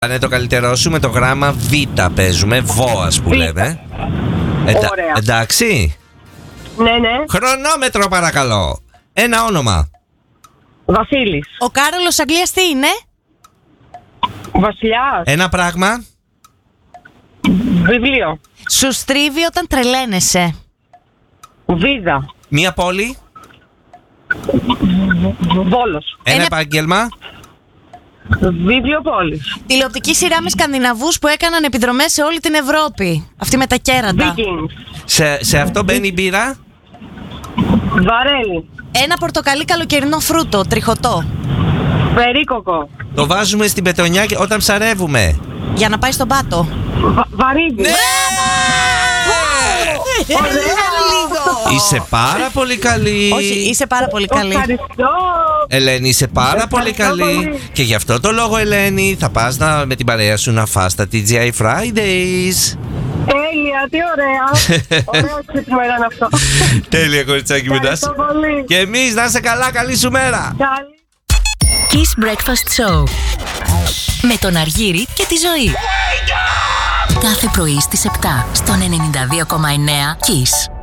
Είναι το καλύτερό σου με το γράμμα Β παίζουμε, βόας που λέμε. Ωραία. Εντάξει. Ναι. Χρονόμετρο παρακαλώ. Ένα όνομα. Βασίλης. Ο Κάρολος Αγγλίας τι είναι? Βασιλιάς. Ένα πράγμα. Βιβλίο. Σου στρίβει όταν τρελαίνεσαι. Βίδα. Μία πόλη. Βόλος. Ένα επάγγελμα. Βιβλιοπόλης. Τηλεοπτική σειρά με Σκανδιναβούς που έκαναν επιδρομές σε όλη την Ευρώπη. Αυτή με τα κέρατα. Vikings. Σε αυτό μπαίνει η μπύρα. Βαρέλι. Ένα πορτοκαλί καλοκαιρινό φρούτο, τριχωτό. Περίκοκο. Το βάζουμε στην πετονιά και όταν ψαρεύουμε. Για να πάει στον πάτο. Βαρύδι. Ναι! Λίγο. Είσαι πάρα πολύ καλή. Όχι, είσαι πάρα πολύ καλή. Ευχαριστώ. Ελένη, είσαι πάρα πολύ καλή. πολύ. Και γι' αυτό το λόγο, Ελένη, θα πας με την παρέα σου να φας τα TGI Fridays. Τέλεια, τι ωραία. Ωραίο ξύπνημα ήταν αυτό. Τέλεια, κοριτσάκι μου. Ευχαριστώ πολύ. Και εμείς να είσαι καλά, καλή σου μέρα. Καλή. Kiss Breakfast Show με τον Αργύρη και τη Ζωή. Κάθε πρωί στις 7 στον 92,9 Kiss.